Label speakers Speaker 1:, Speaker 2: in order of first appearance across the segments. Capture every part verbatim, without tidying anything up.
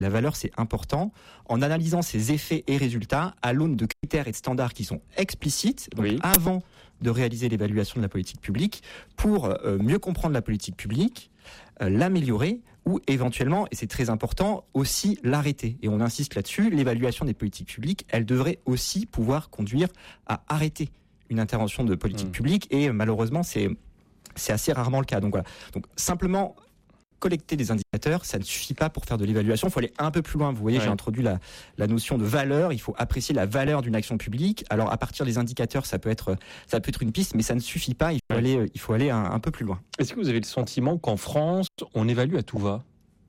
Speaker 1: La valeur, c'est important. En analysant ses effets et résultats à l'aune de critères et de standards qui sont explicites, donc oui. avant de réaliser l'évaluation de la politique publique, pour euh, mieux comprendre la politique publique, euh, l'améliorer ou éventuellement, et c'est très important, aussi l'arrêter. Et on insiste là-dessus, l'évaluation des politiques publiques, elle devrait aussi pouvoir conduire à arrêter une intervention de politique mmh. publique, et malheureusement, c'est, c'est assez rarement le cas. Donc voilà. Donc simplement collecter des indicateurs, ça ne suffit pas pour faire de l'évaluation. Il faut aller un peu plus loin. Vous voyez, ouais. j'ai introduit la, la notion de valeur. Il faut apprécier la valeur d'une action publique. Alors, à partir des indicateurs, ça peut être, ça peut être une piste, mais ça ne suffit pas. Il faut ouais. aller, il faut aller un, un peu plus loin.
Speaker 2: Est-ce que vous avez le sentiment qu'en France, on évalue à tout va ?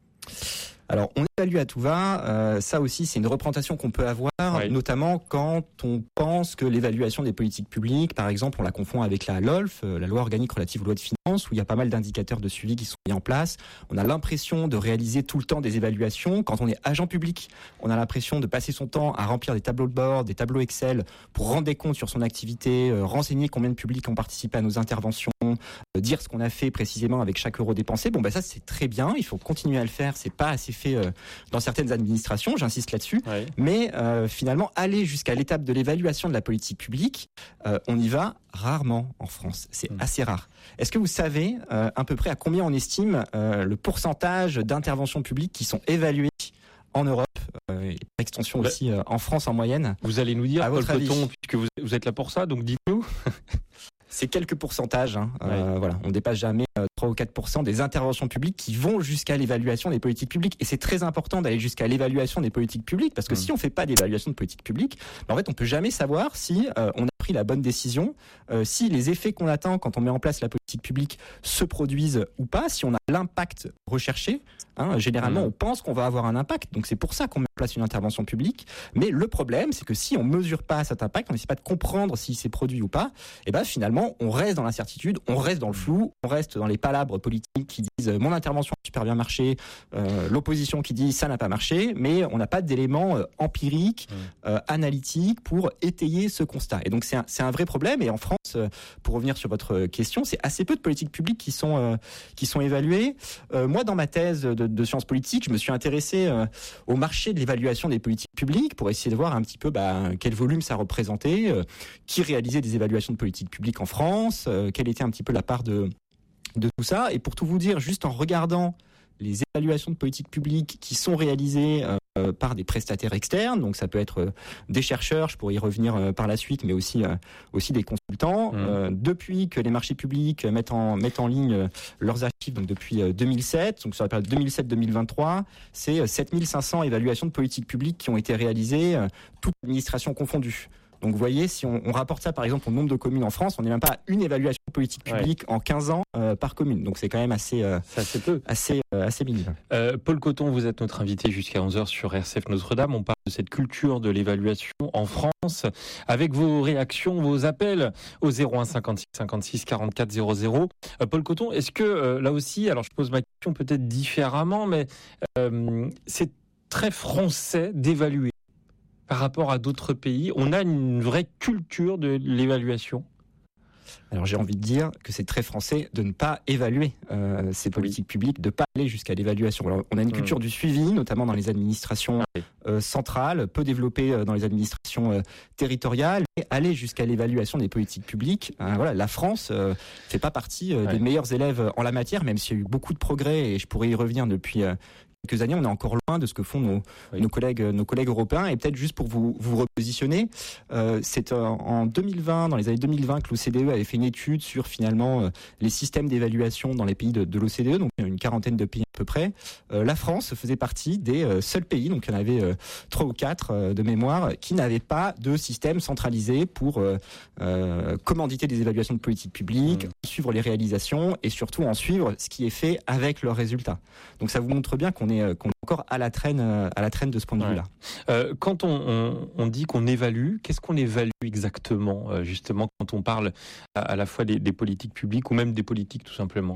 Speaker 1: Alors, on évalue à tout va. Euh, ça aussi, c'est une représentation qu'on peut avoir, oui. notamment quand on pense que l'évaluation des politiques publiques, par exemple, on la confond avec la L O L F, la loi organique relative aux lois de finances, où il y a pas mal d'indicateurs de suivi qui sont mis en place. On a l'impression de réaliser tout le temps des évaluations. Quand on est agent public, on a l'impression de passer son temps à remplir des tableaux de bord, des tableaux Excel pour rendre des comptes sur son activité, euh, renseigner combien de publics ont participé à nos interventions, euh, dire ce qu'on a fait précisément avec chaque euro dépensé. Bon, ben ça, c'est très bien. Il faut continuer à le faire. C'est pas assez fait euh, dans certaines administrations, j'insiste là-dessus. Oui. Mais euh, finalement, aller jusqu'à l'étape de l'évaluation de la politique publique, euh, on y va rarement en France. C'est mmh. assez rare. Est-ce que vous savez euh, à peu près à combien on estime euh, le pourcentage d'interventions publiques qui sont évaluées en Europe, euh, et par extension bah, aussi euh, en France en moyenne?
Speaker 2: Vous allez nous dire, Paul Coton, puisque vous, vous êtes là pour ça, donc dites-nous.
Speaker 1: C'est quelques pourcentages. Hein. Ouais. Euh, voilà, on ne dépasse jamais euh, trois ou quatre pour cent des interventions publiques qui vont jusqu'à l'évaluation des politiques publiques. Et c'est très important d'aller jusqu'à l'évaluation des politiques publiques, parce que mmh. si on ne fait pas d'évaluation de politique publique, ben en fait, on ne peut jamais savoir si euh, on a pris la bonne décision, euh, si les effets qu'on attend quand on met en place la politique publique se produisent ou pas, si on a l'impact recherché. Hein, généralement, mmh. on pense qu'on va avoir un impact, donc c'est pour ça qu'on met en place une intervention publique. Mais le problème, c'est que si on mesure pas cet impact, on n'essaie pas de comprendre s'il s'est produit ou pas, et ben finalement, on reste dans l'incertitude, on reste dans le flou, on reste dans les palabres politiques qui disent euh, mon intervention a super bien marché, euh, l'opposition qui dit ça n'a pas marché, mais on n'a pas d'éléments euh, empiriques, mmh. euh, analytiques pour étayer ce constat. Et donc c'est un, c'est un vrai problème. Et en France, euh, pour revenir sur votre question, c'est assez peu de politiques publiques qui sont euh, qui sont évaluées. Euh, moi, dans ma thèse de De, de sciences politiques, je me suis intéressé euh, au marché de l'évaluation des politiques publiques pour essayer de voir un petit peu bah, quel volume ça représentait, euh, qui réalisait des évaluations de politiques publiques en France, euh, quelle était un petit peu la part de, de tout ça. Et pour tout vous dire, juste en regardant les évaluations de politiques publiques qui sont réalisées euh, par des prestataires externes, donc ça peut être euh, des chercheurs, je pourrais y revenir euh, par la suite, mais aussi euh, aussi des consultants. Mmh. Euh, depuis que les marchés publics mettent en mettent en ligne euh, leurs archives, donc depuis euh, deux mille sept, donc sur la période deux mille sept deux mille vingt-trois, c'est euh, sept mille cinq cents évaluations de politiques publiques qui ont été réalisées, euh, toutes administrations confondues. Donc vous voyez, si on, on rapporte ça par exemple au nombre de communes en France, on n'est même pas à une évaluation politique publique ouais. en quinze ans euh, par commune. Donc c'est quand même assez, euh,
Speaker 2: c'est assez peu.
Speaker 1: Assez, euh, assez minime.
Speaker 2: Euh, Paul Coton, vous êtes notre invité jusqu'à onze heures sur R C F Notre-Dame. On parle de cette culture de l'évaluation en France avec vos réactions, vos appels au zéro un cinquante-six cinquante-six quarante-quatre zéro zéro. Euh, Paul Coton, est-ce que euh, là aussi, alors je pose ma question peut-être différemment, mais euh, c'est très français d'évaluer par rapport à d'autres pays? On a une vraie culture de l'évaluation?
Speaker 1: Alors j'ai envie de dire que c'est très français de ne pas évaluer euh, ces politiques publiques, de ne pas aller jusqu'à l'évaluation. Alors, on a une culture mmh. du suivi, notamment dans les administrations euh, centrales, peu développée euh, dans les administrations euh, territoriales, et aller jusqu'à l'évaluation des politiques publiques. Euh, voilà, la France ne euh, fait pas partie euh, ouais. des meilleurs élèves en la matière, même s'il y a eu beaucoup de progrès, et je pourrais y revenir depuis... Euh, quelques années, on est encore loin de ce que font nos, oui. nos collègues, nos collègues européens. Et peut-être juste pour vous, vous repositionner, euh, c'est en, en deux mille vingt, dans les années deux mille vingt, que l'O C D E avait fait une étude sur finalement euh, les systèmes d'évaluation dans les pays de, de l'O C D E, donc une quarantaine de pays à peu près. Euh, la France faisait partie des euh, seuls pays, donc il y en avait euh, trois ou quatre euh, de mémoire, qui n'avaient pas de système centralisé pour euh, euh, commanditer des évaluations de politique publique, mmh. suivre les réalisations et surtout en suivre ce qui est fait avec leurs résultats. Donc ça vous montre bien qu'on est qu'on est encore à la traîne, à la traîne de ce point de vue-là.
Speaker 2: Ouais. Euh, quand on, on, on dit qu'on évalue, qu'est-ce qu'on évalue exactement, euh, justement, quand on parle à, à la fois des, des politiques publiques ou même des politiques tout simplement?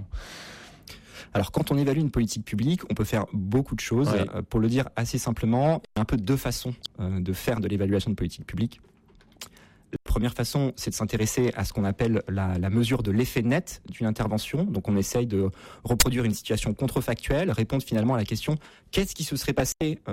Speaker 1: Alors, quand on évalue une politique publique, on peut faire beaucoup de choses. Ouais. Euh, pour le dire assez simplement, il y a un peu deux façons euh, de faire de l'évaluation de politique publique. La première façon, c'est de s'intéresser à ce qu'on appelle la, la mesure de l'effet net d'une intervention. Donc on essaye de reproduire une situation contrefactuelle, répondre finalement à la question qu'est-ce qui se serait passé euh,